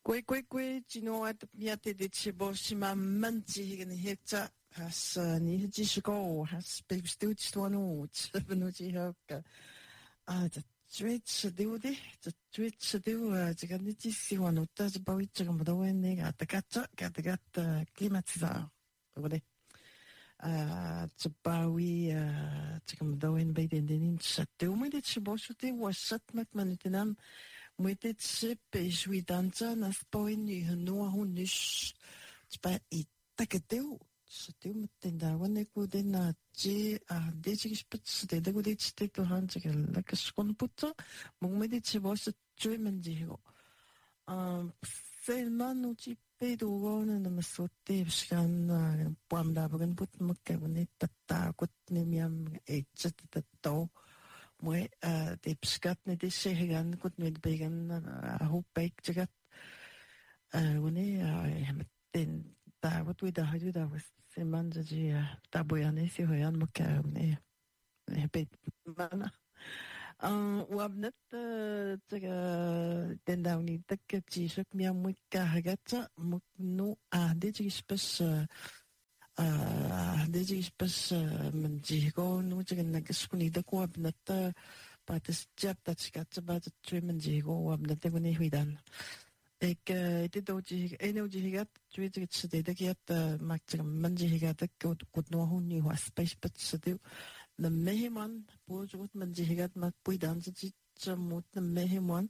Kwe, Gino at Miate de Chiboshima Manji in Hector has Nihijishiko has big stooch one oats, Benuji Hoka. The Twitch do the Twitch do Giganiti si one who does about it when they got the cat, got the Klimatza over there. Tsabawi Chikamdoin Bay in the inch. The Umid Chiboshute was shut McManitinam. Met dit schip is wie dansen as point nu genoa hunish spa itaketeu stiu met den daar wanneer ik den na je deze gespits de go dit stik to han je lekker skon putter mong met dit se was het twee menjigo selman nu chi pedo gone na mesote skan pam da bagan put makke wanneer tata kot nemiam etchet tato Mooi, de beskat net is zeggen, ik moet met begen, hoop ik zeg wanneer meteen daar wat we daar doen, dat was ze man dat je daar boeien is, je hoort elkaar, nee, het man. We hebben net den daar niet dat ik zie ook meer moet krijgen, moet nu dit is pas. Deze is pas menjigo nu zeggen dat is niet de koop net pat is job dat schat about the trim menjigo op dat we niet dan ik dit doet je energie gaat weet je het dat je het maakt een menjigo dat goed nog hoe nu was space put zo de meheman boos wordt menjigo gaat maar puy dan ze moet de meheman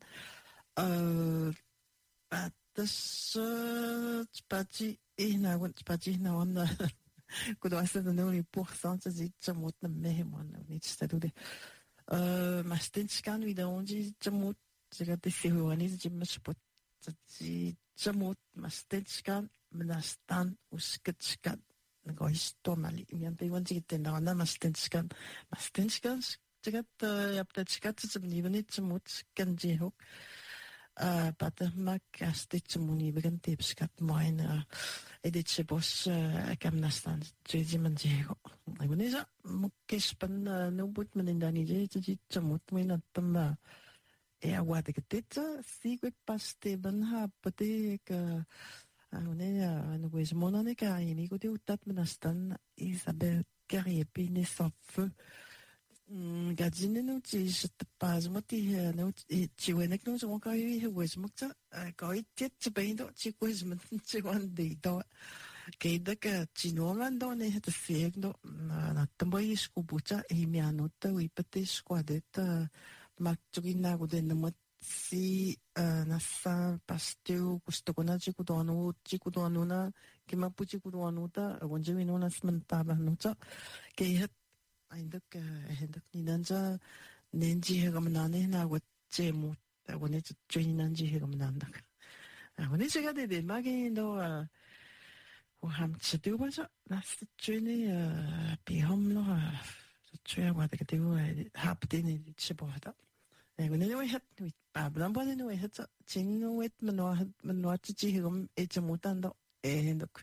dus spatie na want spatie na on Good was the only % zit moet na meheman niet stadude maar steeds kan we dan je moet zeggen dat je gewoon is je moet spot je moet maar steeds kan maar staan uskets kan go histomali mi aan want je ten dan maar steeds kan zeggen je hebt dat schat ze niet je moet kan je ook Pater mak steeds moet begin tips kat mijn dit se bos kam nastan je menjigo ik ben zo mukespan no but men in dan je je moet men atam wat ik dit secret paste ben ha patek no wees monanika ini ko dit dat men nastan Isabel Carrier pine sans feu Gadzine nu ti se pas moti nu ti wenek nu so ka yi wes mukta ka i tet bein do ti wes men ti wan de do ke da ka ti no man do ne het fe do na tambo yi sku bucha e mi anu ta wi pete squadet mak tugina go den mo si na sa pastiu gusto ko na ci ku do anu na ke ma puchi ku do anu ta wonje wi no na smenta ba nu ta ke het eindelijk niet dan zo nenji hegamnane na wat jemu wanneer het train nenji hegamnanda wanneer ze gaat de magi do hoe ham ze doen was dat de train beham nog de train wat ik doe heb din dit ze bohda wanneer we het niet bablan wanneer we het ching wet men te hegam etje mutan do eindelijk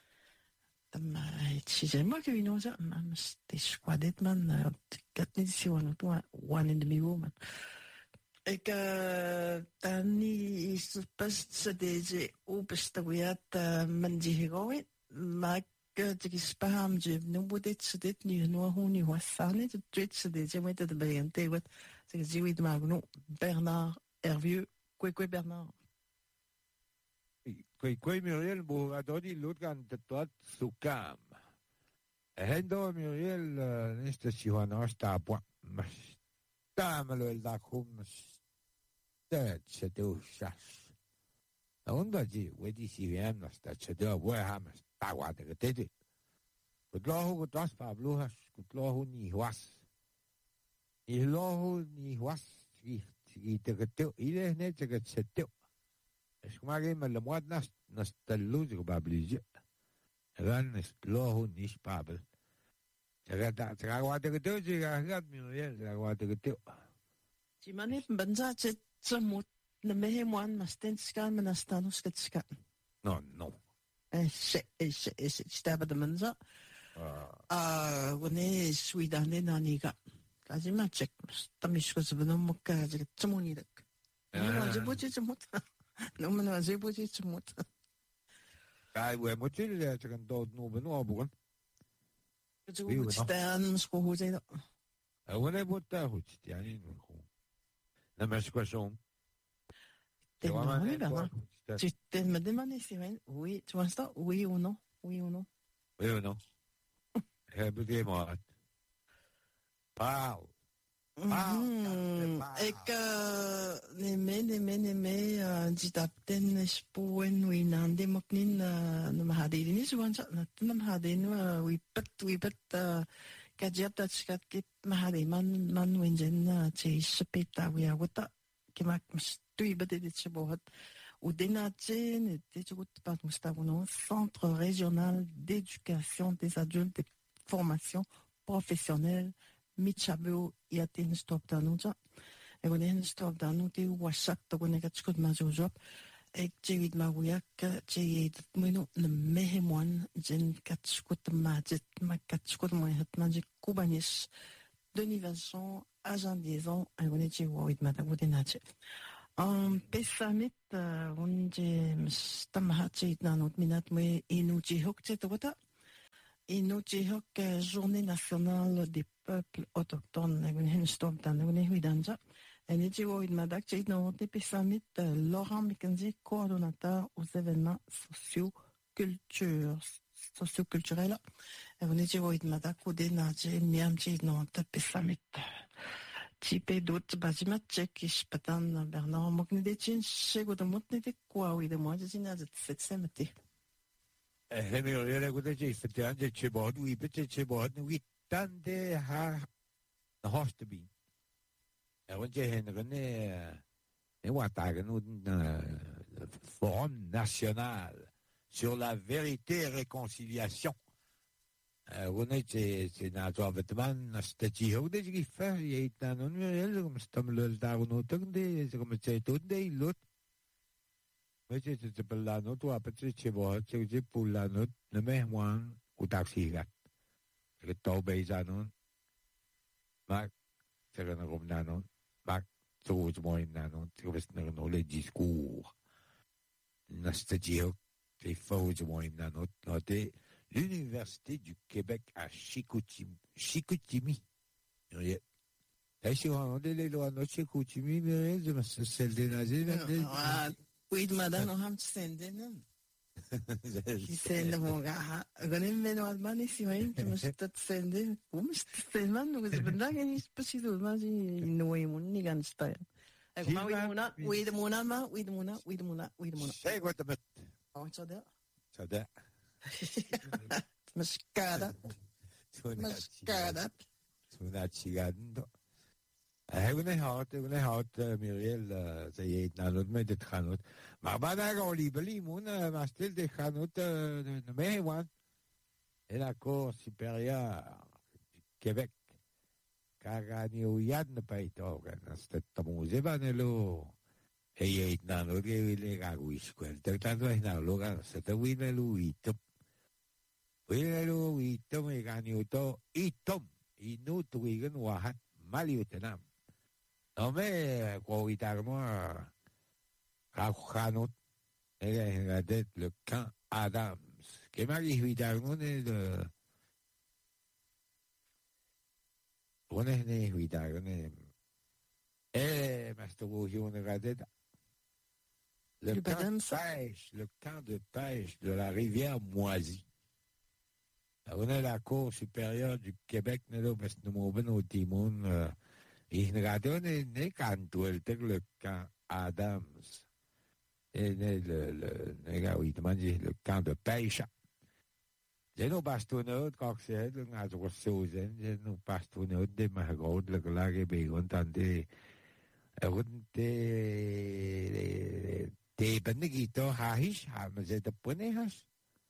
Ci ma che no sa ma sti squadet man katnisione tu one in the woman ik tani is pas deze opestawiat manjigo ma que is paham je no bodet dit nu no honi wasane de twits deze met de bente wat ze ziwit magno Bernard Hervieux Kwe Bernard Quei Muriel Bogadori Lutgan de tot Sukam. Hendo Muriel nesta Chihuahua sta po. Stamelo el da cum se deu shas. Onda ji wedi si vem sta che deu wo ham sta wa de tete. Kutlohu kutas Pablo kutlohu ni was. Ilohu ni was i de teu ile ne che teu. Es como que me lo muestras no está luz que bablije ran es lohu ni spabel ya guate que te llega gat mi bien ya guate que te si mani benza che mut na meheman mastenskan menastanus ketska no es staba de menza wanneer Sweden naniga kazi ma check tamisko zbno mukka je tmoni dak ni je boje je mut Non, mais non, j'ai posé ce mot. Ah, ouais, moi, tu sais, c'est quand d'autres nous, ben, nous, on boit. Je Oui, vous oui, dis, non. je crois que c'est Ah, on est beau, t'as, tu sais, non, mais c'est quoi, son? C'est tellement, vraiment oui, quoi? Bernard. Tu me demandes si oui, tu vois ça? Oui ou non? Oui ou non? Oui ou non? Eh, moi. Parle. Parle, quand tu Ik parles. neme jitapten spoen winande moknin na mahadin ni suwan sa na mahadin wipet kajap dat skat kit mahadin man wenjen che speta wia wata kemak mstui bade dit chbohat ou denachen et tout pas mustavuno Centre régional d'éducation des adultes et formation professionnelle Michabu yatin stop danuja. Egon hen stop danu te wasak to gone gat skut ma job. Ek jewid ma wiak jewid minu na mehemwan jen gat skut ma jet ma gat skut mo het ma je kubanis Denis Vincent agent liaison egon jewid ma da wudinache. Pesamit unje stamha jewid nanut minat me inu jehok jet wata. Et notre journée nationale des peuples autochtones, nous sommes dans une huidanja. Et nous avons une madame qui est dans le summit Laurent Mackenzie, coordonnateur aux événements socioculturels. Et nous avons une madame qui est dans le summit. Type d'autres bâtiments tchèques, je peux Bernard, moi, nous détiens, chez Godemont, n'était quoi, oui, de moi, je dis, cette semaine. Muriel, écoute, j'ai fait un de chez Bord, oui, peut-être chez Bord, oui, tant de Hosteby. Et on dit, René, et on attaque un forum national sur la vérité et réconciliation. On est, c'est notre vêtement, c'était Jihou, des qui fait, il y a un Muriel, comme c'est comme le Darno, comme c'est tout, des l'autre. Mais c'est pour la note, ou après, c'est pour la note, le même one, ou taxi gat. C'est le taux paysan, Mac, c'est un groupe nanon, Mac, tout le monde nanon, c'est comme les discours. Nastajio, c'est faux du monde nanon, noté l'Université du Québec à Chicoutimi. Est-ce qu'on a des lois de Chicoutimi, mais c'est celle des nazis, Oui, madame, on a un sendin. Qui send mon gars. Ganin men wat man is hier, que me staat senden. Hoe me staat man? Hoe is vandaag is precies hoe maar die nooit moet niet gaan staan. Ik maar wie de mona maar, wie de mona. Zeg wat met. Oh, zo dat. Zo dat. Mascada. Toen chigando. Hij had Muriel, zei je het nou met het ganot. Maar bijna gaan we maar stil de ganot de meewan. En la Cour supérieure du Québec. Kagani o yad na pa ito. Nasta tamuze ba nilo. E je het nou le gagawis ko. Tagtando ay na lugar sa tawin na luitom. Uy itom e ganyo to itom. Inutuwigan wahat maliutanam. Non, mais, moi, Rauchanot, elle a d'être le camp Adams. Qui m'a dit, évidemment, on est né, évidemment. Eh, ma story, on a d'être le camp de pêche de la rivière Moisie. On est la Cour supérieure du Québec, nous, parce que nous avons au Timon, ich regardais ne canto el le camp Adams et le camp de pêche. J'ai nos bastonneaux quand c'est le gaz de sozen, j'ai nos bastonneaux de mahagod le lague bégon tante te benegito hahish hamze de ponehas.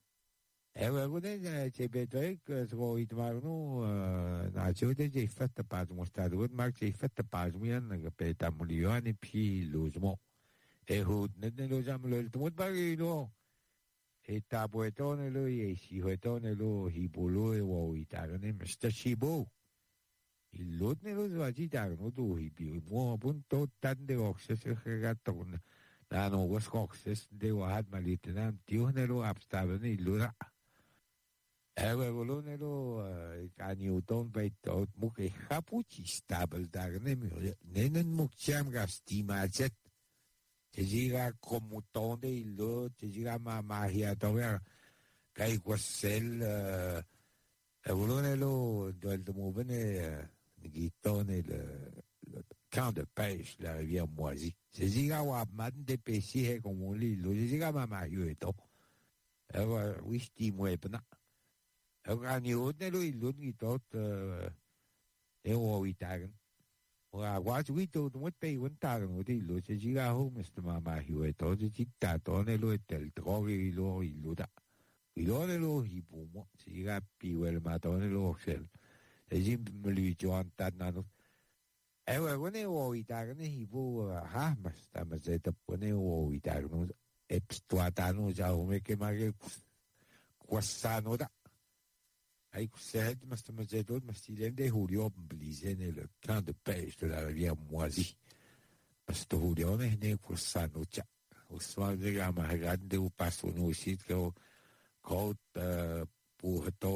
C'è betre che svoit marno na ciude j'ai fait pas mon stade mark j'ai fait pas mien che pe tamuliani puis logement et hood ne lo jam le tout bagino et tabuetone lo e si hoetone lo hibolo e wo itagane mr chibo il lot ne lo zvagi tagno tu hibi mo punto tan de oxe se gato ನಾನು Wisconsin de waad malitinam tiuhnelo abstavani lura. Evolonelo Newton baitot muke hapuchi stable dagne nenen mukcham gastimacet. Tejiga komutonde ilo tejiga mahia tover kai kwasel evolonelo doel de mouvene gitone le camp de pêche, la rivière Moisie. C'est ziga wabman de pêcher comme on lit. Le ziga mama yueto. Oui, sti muebna. Ni odne lo ilun gitot e o itagen. Wa wat we to what pay one tagen o de lo ziga ho Mr. Mama yueto de citta tone lo etel drogi lo iluda. Ilone lo hibumo. Ziga piwel matone lo oxel. E jim lui joan tanano. When o itagne hibu mas tamazeta pone o itagno exploatano já o me que mage quassano da ai said mas tamazeta mas il de Julio blizé le camp de pêche de la rivière Moisie mas to Julio ne quassano cha o soir de gama grande o passo no site que o pour